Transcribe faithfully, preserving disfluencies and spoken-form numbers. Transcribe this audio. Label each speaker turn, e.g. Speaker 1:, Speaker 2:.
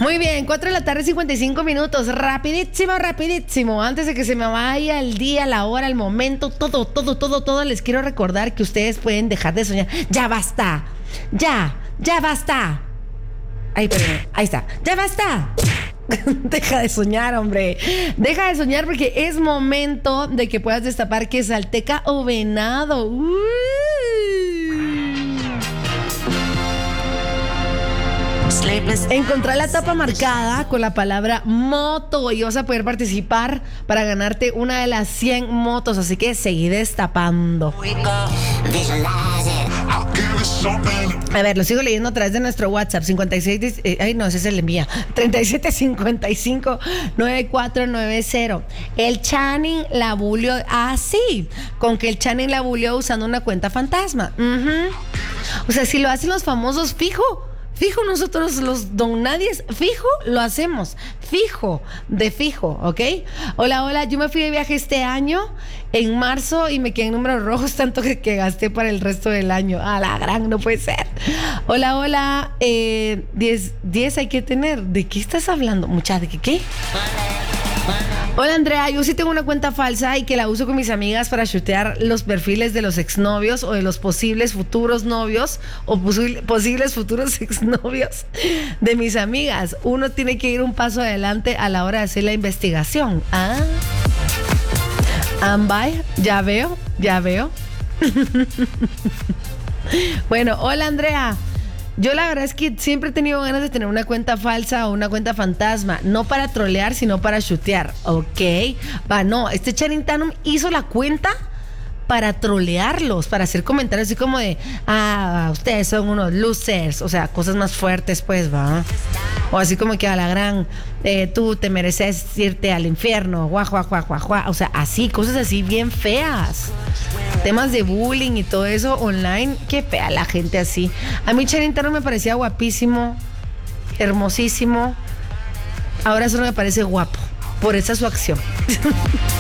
Speaker 1: Muy bien, cuatro de la tarde, cincuenta y cinco minutos. Rapidísimo, rapidísimo. Antes de que se me vaya el día, la hora, el momento, todo, todo, todo, todo, les quiero recordar que ustedes pueden dejar de soñar. Ya basta. Ya, ya basta. Ay, perdón. Ahí está. Ya basta. Deja de soñar, hombre. Deja de soñar porque es momento de que puedas destapar quesalteca o venado. Uy. Encontrar la tapa marcada con la palabra moto y vas a poder participar para ganarte una de las cien motos, así que seguí destapando. A ver, lo sigo leyendo a través de nuestro WhatsApp cincuenta y seis, eh, ay no, ese es el envía treinta y siete cincuenta y cinco noventa y cuatro noventa. El Channing la bulió, ah sí, con que el Channing la bulió usando una cuenta fantasma. Uh-huh. O sea, si lo hacen los famosos, fijo. Fijo, nosotros los don nadies, fijo, lo hacemos. Fijo, de fijo, ¿ok? Hola, hola, yo me fui de viaje este año, en marzo, y me quedé en números rojos, tanto que, que gasté para el resto del año. A la gran, no puede ser. Hola, hola, eh, diez hay que tener. ¿De qué estás hablando? Mucha, ¿de qué qué? Hola Andrea, yo sí tengo una cuenta falsa y que la uso con mis amigas para chutear los perfiles de los exnovios o de los posibles futuros novios o posi- posibles futuros exnovios de mis amigas. Uno tiene que ir un paso adelante a la hora de hacer la investigación. Ah, Ambay, ya veo, ya veo. Bueno, hola Andrea. Yo la verdad es que siempre he tenido ganas de tener una cuenta falsa o una cuenta fantasma, no para trolear, sino para chutear, ¿ok? Va, no, este Channing Tatum hizo la cuenta para trolearlos, para hacer comentarios así como de, ah, ustedes son unos losers, o sea, cosas más fuertes, pues, va. O así como que a la gran, eh, tú te mereces irte al infierno, guau, guau, guau, guau, guau. O sea, así, cosas así bien feas. Temas de bullying y todo eso online, qué fea la gente así. A mí Channing Tatum me parecía guapísimo, hermosísimo. Ahora solo me parece guapo, por esa su acción.